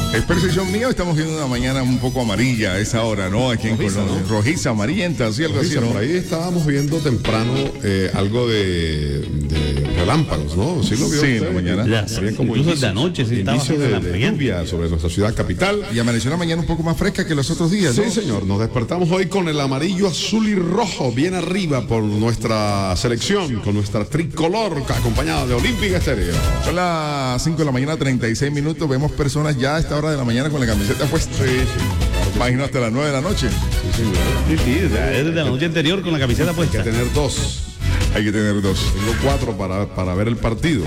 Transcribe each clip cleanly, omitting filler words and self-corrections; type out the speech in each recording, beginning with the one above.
Es percepción mía, estamos viendo una mañana un poco amarilla a esa hora, ¿no? Aquí en Rojiza, Colombia. ¿no? Rojiza, amarillenta, así algo así, ¿no? Por ahí estábamos viendo temprano algo de relámpagos, ¿no? Sí, lo vio Sí, usted? en la mañana. Ya, Había como incluso inicio- de anoche sí estaba inicio haciendo de la lluvia sobre nuestra ciudad capital. Y amaneció una mañana un poco más fresca que los otros días, ¿no? Sí, señor, nos despertamos hoy con el amarillo, azul y rojo bien arriba por nuestra selección, con nuestra tricolor acompañada de Olímpica Estéreo. Son las 5 de la mañana, 36 minutos. Vemos personas ya a esta hora de la mañana con la camiseta puesta. Sí, sí. Imagino hasta las 9 de la noche. Sí, señor. Sí, desde la noche anterior con la camiseta Hay que puesta. tener dos. Hay que tener dos. Tengo 4 para ver el partido.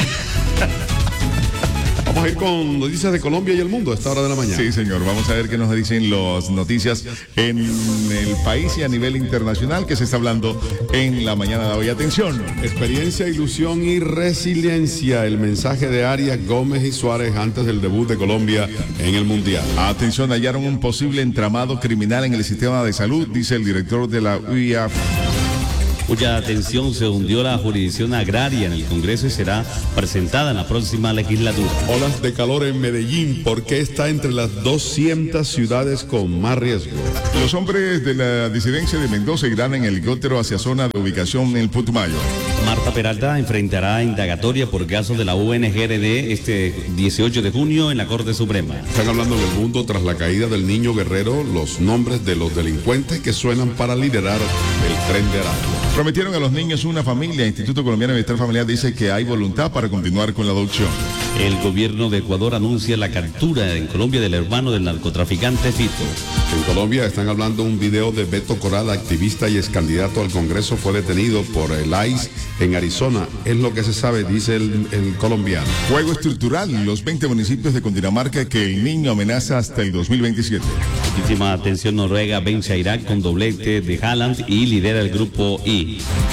Vamos a ir con noticias de Colombia y el mundo a esta hora de la mañana. Sí, señor. Vamos a ver qué nos dicen las noticias en el país y a nivel internacional que se está hablando en la mañana de hoy. Atención. Experiencia, ilusión y resiliencia. El mensaje de Arias, Gómez y Suárez antes del debut de Colombia en el Mundial. Atención, hallaron un posible entramado criminal en el sistema de salud, dice el director de la UIA. Cuya atención se hundió la jurisdicción agraria en el Congreso y será presentada en la próxima legislatura. Olas de calor en Medellín. ¿Por qué está entre las 200 ciudades con más riesgo? Los hombres de la disidencia de Mendoza irán en helicóptero hacia zona de ubicación en el Putumayo. Marta Peralta enfrentará indagatoria por casos de la UNGRD este 18 de junio en la Corte Suprema. Están hablando en el mundo tras la caída del niño guerrero, los nombres de los delincuentes que suenan para liderar el tren de Aragua. Prometieron a los niños una familia. Instituto Colombiano de Bienestar Familiar dice que hay voluntad para continuar con la adopción. El gobierno de Ecuador anuncia la captura en Colombia del hermano del narcotraficante Fito. En Colombia están hablando un video de Beto Coral, activista y ex candidato al Congreso, fue detenido por el ICE en Arizona. Es lo que se sabe, dice el colombiano. Juego estructural. Los 20 municipios de Cundinamarca que el niño amenaza hasta el 2027. Última atención, Noruega vence a Irak con doblete de Haaland y lidera el grupo I.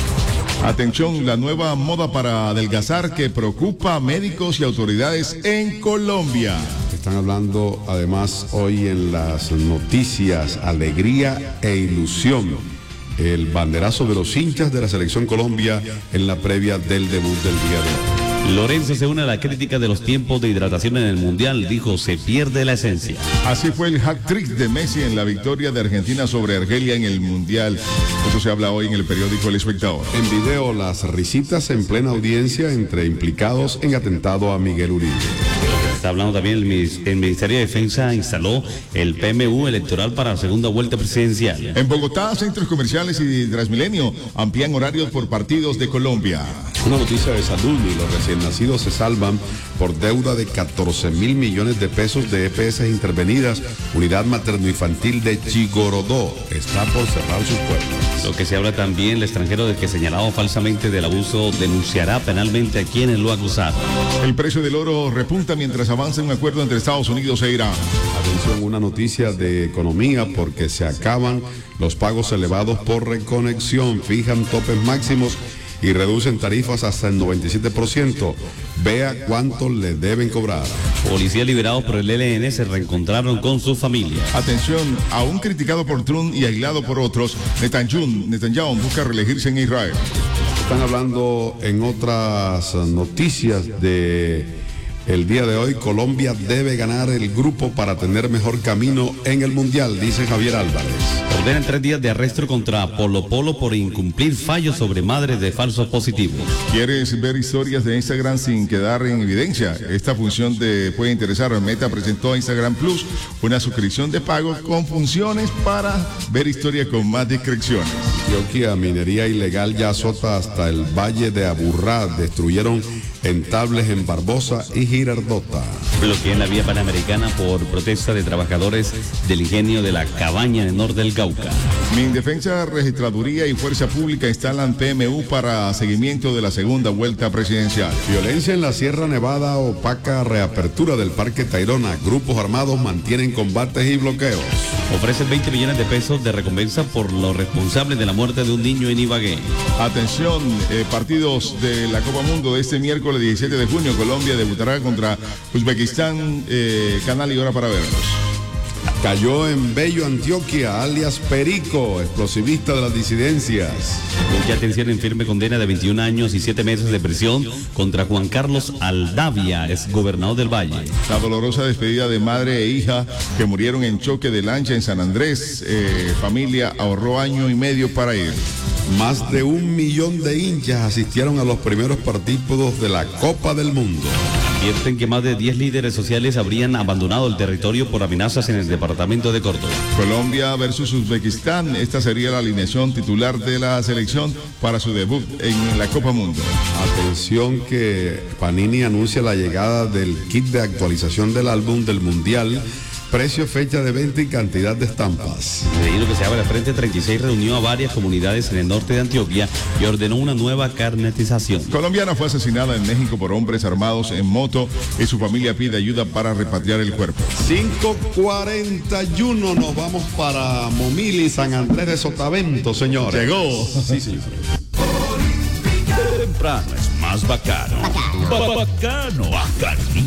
Atención, la nueva moda para adelgazar que preocupa a médicos y autoridades en Colombia. Están hablando además hoy en las noticias alegría e ilusión. El banderazo de los hinchas de la Selección Colombia en la previa del debut del día de hoy. Lorenzo se une a la crítica de los tiempos de hidratación en el Mundial. Dijo, se pierde la esencia. Así fue el hat-trick de Messi en la victoria de Argentina sobre Argelia en el Mundial. Esto se habla hoy en el periódico El Espectador. En video, las risitas en plena audiencia entre implicados en atentado a Miguel Uribe. Está hablando también el Ministerio de Defensa instaló el PMU electoral para la segunda vuelta presidencial. En Bogotá, centros comerciales y Transmilenio amplían horarios por partidos de Colombia. Una noticia de salud y los recién nacidos se salvan por deuda de 14 mil millones de pesos de EPS intervenidas. Unidad materno-infantil de Chigorodó está por cerrar sus puertas. Lo que se habla también, el extranjero de que señalado falsamente del abuso denunciará penalmente a quienes lo acusaron. El precio del oro repunta mientras avanza un acuerdo entre Estados Unidos e Irán. Atención, una noticia de economía porque se acaban los pagos elevados por reconexión, fijan topes máximos y reducen tarifas hasta el 97%. Vea cuánto le deben cobrar. Policías liberados por el ELN se reencontraron con sus familias. Atención, aún criticado por Trump y aislado por otros, Netanyahu busca reelegirse en Israel. Están hablando en otras noticias de el día de hoy. Colombia debe ganar el grupo para tener mejor camino en el Mundial, dice Javier Álvarez. Ordenan 3 días de arresto contra Polo Polo por incumplir fallos sobre madres de falsos positivos. ¿Quieres ver historias de Instagram sin quedar en evidencia? Esta función te puede interesar. Meta presentó a Instagram Plus una suscripción de pago con funciones para ver historias con más discreciones. Antioquia, minería ilegal ya azota hasta el Valle de Aburrá. Destruyeron entables en Barbosa y Girardota. Bloquean la vía panamericana por protesta de trabajadores del ingenio de la Cabaña en el norte del Cauca. Mindefensa, Registraduría y Fuerza Pública instalan PMU para seguimiento de la segunda vuelta presidencial. Violencia en la Sierra Nevada opaca reapertura del Parque Tayrona. Grupos armados mantienen combates y bloqueos. Ofrecen 20 millones de pesos de recompensa por los responsables de la muerte de un niño en Ibagué. Atención, partidos de la Copa Mundo de este miércoles 17 de junio. Colombia debutará contra Uzbekistán. Canal y hora para verlos. Cayó en Bello, Antioquia, alias Perico, explosivista de las disidencias. Mucha atención en firme condena de 21 años y 7 meses de prisión contra Juan Carlos Aldavia, exgobernador del Valle. La dolorosa despedida de madre e hija que murieron en choque de lancha en San Andrés. Familia ahorró año y medio para ir. Más de 1 millón de hinchas asistieron a los primeros partidos de la Copa del Mundo. Advierten que más de 10 líderes sociales habrían abandonado el territorio por amenazas en el departamento de Córdoba. Colombia versus Uzbekistán. Esta sería la alineación titular de la selección para su debut en la Copa Mundo. Atención que Panini anuncia la llegada del kit de actualización del álbum del Mundial. Precio, fecha de venta y cantidad de estampas. Debido que se abre la Frente 36 reunió a varias comunidades en el norte de Antioquia y ordenó una nueva carnetización. Colombiana fue asesinada en México por hombres armados en moto y su familia pide ayuda para repatriar el cuerpo. 5:41 nos vamos para Momili, San Andrés de Sotavento, señores. Llegó. Sí, sí. Temprano es más bacano. Bacano, bacanito.